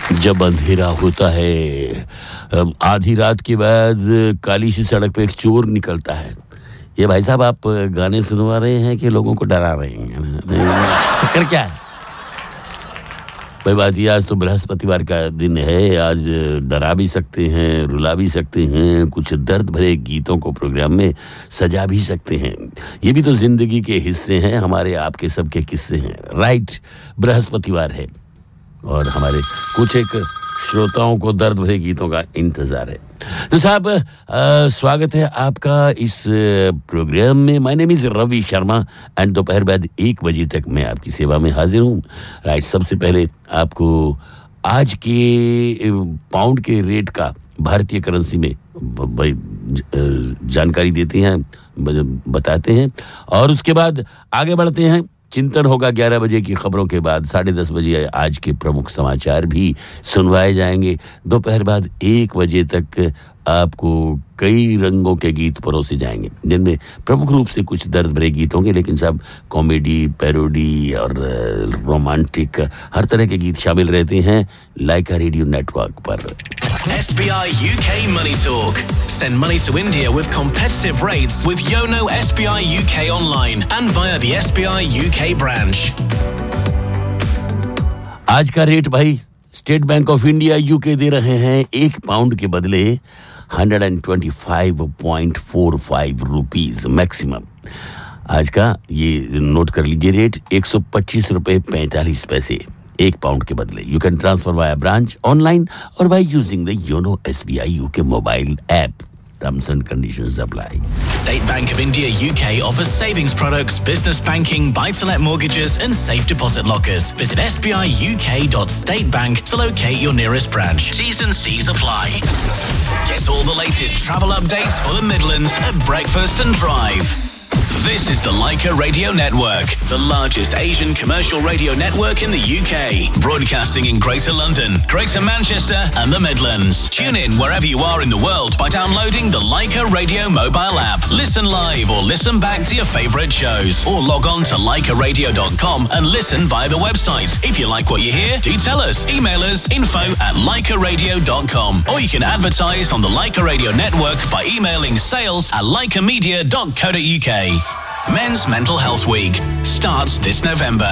जब अंधेरा होता है, आधी रात के बाद काली सी सड़क पे एक चोर निकलता है। ये भाई साहब आप गाने सुनवा रहे हैं कि लोगों को डरा रहे हैं? चक्कर क्या है भाई? बात ये, आज तो बृहस्पतिवार का दिन है। आज डरा भी सकते हैं, रुला भी सकते हैं, कुछ दर्द भरे गीतों को प्रोग्राम में सजा भी सकते हैं। ये भी तो जिंदगी के हिस्से हैं, हमारे आपके सबके किस्से हैं। राइट, बृहस्पतिवार है और हमारे कुछ एक श्रोताओं को दर्द भरे गीतों का इंतजार है। तो साहब स्वागत है आपका इस प्रोग्राम में। My name is Ravi Sharma and दोपहर बाद 1 बजे तक मैं आपकी सेवा में हाजिर हूँ। राइट, सबसे पहले आपको आज के पाउंड के रेट का भारतीय करेंसी में जानकारी देते हैं, बताते हैं और उसके बाद आगे बढ़ते हैं। चिंतन होगा 11 बजे की खबरों के बाद। 10:30 बजे आज के प्रमुख समाचार भी सुनवाए जाएंगे। दोपहर बाद 1 बजे तक आपको कई रंगों के गीत परोसे जाएंगे, जिनमें प्रमुख रूप से कुछ दर्द भरे गीत होंगे, लेकिन सब कॉमेडी, पैरोडी और रोमांटिक हर तरह के गीत शामिल रहते हैं लाइका रेडियो नेटवर्क पर। SBI UK Money Talk. Send money to India with competitive rates with Yono SBI UK online and via the SBI UK branch. आज का रेट भाई state bank of India UK दे रहे हैं 1 पाउंड के बदले 125.45 rupees maximum. आज का ये नोट कर लीजिए रेट 125 रुपए 45 पैसे 1 पाउंड के बदले। You can transfer via branch, online और by using the YONO SBI UK mobile app. Terms and conditions apply. State Bank of India UK offers savings products, business banking, buy-to-let mortgages and safe deposit lockers. Visit sbiuk.statebank to locate your nearest branch. T's and C's apply. Get all the latest travel updates for the Midlands at Breakfast and Drive. This is the Laika Radio Network, the largest Asian commercial radio network in the UK, broadcasting in Greater London, Greater Manchester and the Midlands. Tune in wherever you are in the world by downloading the Laika Radio mobile app. Listen live or listen back to your favourite shows, or log on to laikaradio.com and listen via the website. If you like what you hear, do tell us. Email us info@laikaradio.com, or you can advertise on the Laika Radio Network by emailing sales@laikamedia.co.uk. Men's Mental Health Week starts this November.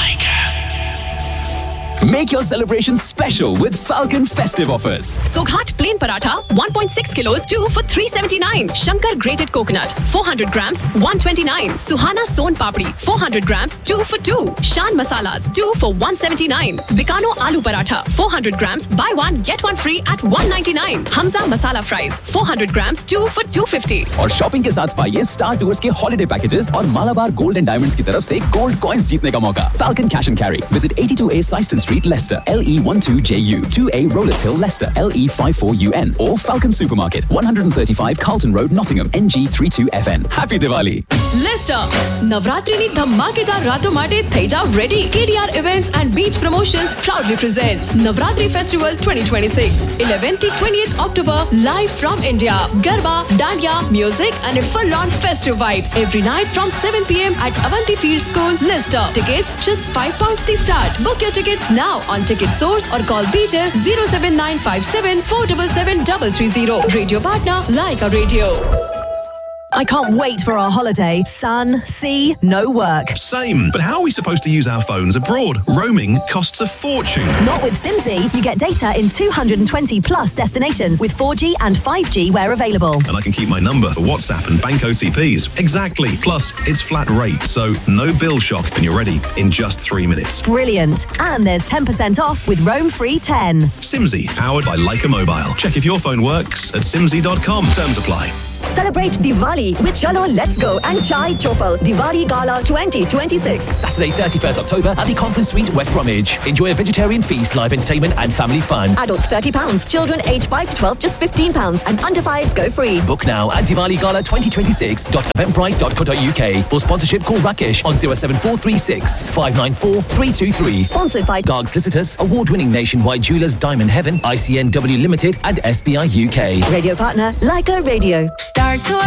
Make your celebrations special with Falcon festive offers. Soghat plain paratha 1.6 kilos 2 for 379. Shankar grated coconut 400 grams 129. Suhana son papdi 400 grams 2 for 2. Shan masalas 2 for 179. Bikano aloo paratha 400 grams buy one get one free at 199. Hamza masala fries 400 grams 2 for 250. और shopping के साथ पाइए star tours के holiday packages और Malabar gold and diamonds की तरफ से gold coins जीतने का मौका। Falcon Cash and Carry. Visit 82A Syston Street, Leicester, LE12JU, 2A Rollers Hill, Leicester, LE54UN, or Falcon Supermarket, 135 Carlton Road, Nottingham, NG32FN. Happy Diwali! Leicester, નવરાત્રીની ધમાકેદાર રાતો માટે થઈ જાવ ready. KDR Events and Beach Promotions proudly presents Navratri Festival 2026, 11th to 20th October, live from India. Garba, Dandiya, music and a full-on festive vibes every night from 7 p.m. at Avanti Field School, Leicester. Tickets just £5 the start. Book your tickets now on Ticket Source or call BJ 07957 477 330. Radio partner Laika Radio. I can't wait for our holiday. Sun, sea, no work. Same, but how are we supposed to use our phones abroad? Roaming costs a fortune. Not with Simsy. You get data in 220 plus destinations with 4G and 5G where available. And I can keep my number for WhatsApp and bank OTPs. Exactly. Plus, it's flat rate, so no bill shock and you're ready in just 3 minutes. Brilliant. And there's 10% off with Roam Free 10. Simsy, powered by Laika Mobile. Check if your phone works at simsy.com. Terms apply. Celebrate Diwali with Chalo Let's Go and Chai Chopal Diwali Gala 2026. Saturday 31st October at the Conference Suite, West Bromwich. Enjoy a vegetarian feast, live entertainment and family fun. Adults £30, children aged 5 to 12 just £15 and under 5s go free. Book now at diwaligala2026.eventbrite.co.uk. For sponsorship, call Rakesh on 07436 594 323. Sponsored by Garg Solicitors, award-winning nationwide jewelers Diamond Heaven, ICNW Limited and SBI UK. Radio partner Laika Radio. Star Tour